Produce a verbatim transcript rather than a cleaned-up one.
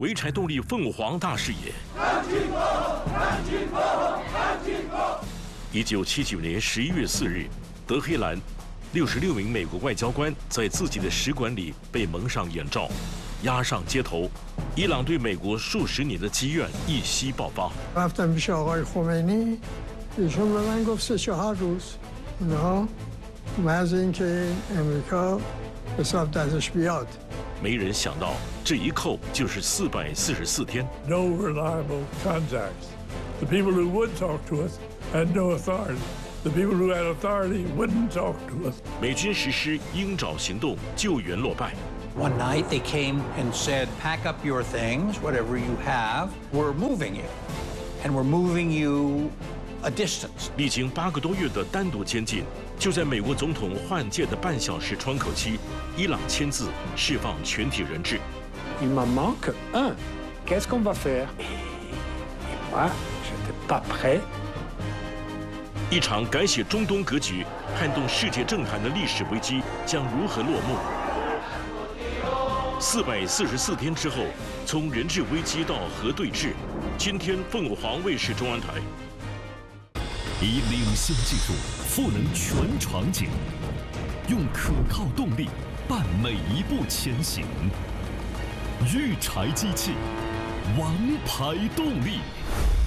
潍柴动力凤凰大视野。一九七九年十一月四日，德黑兰，六十六名美国外交官在自己的使馆里被蒙上眼罩，押上街头。伊朗对美国数十年的积怨一夕爆发。 رفتم پیش آقای خمینی، ایشون به من گفت سه چهار روز اینها محض اینکه امریکا حساب دستش بیاد。 没人想到，这一扣就是四百四十四天。 No reliable contacts. The people who would talk to us had no authority. The people who had authority wouldn't talk to us. 美军实施鹰爪行动，救援落败。 One night they came and said, pack up your things, whatever you have. We're moving you. And we're moving you a distance. 历经八个多月的单独监禁，就在美国总统换届的半小时窗口期，伊朗签字释放全体人质。 Il m'en manque un. Qu'est-ce qu'on va faire? Et moi, j'étais pas prêt. 一场改写中东格局、撼动世界政坛的历史危机将如何落幕？四百四十四天之后，从人质危机到核对峙，今天凤凰卫视中央台以领先技术赋能全场景，用可靠动力伴每一步前行。昱柴机器，王牌动力。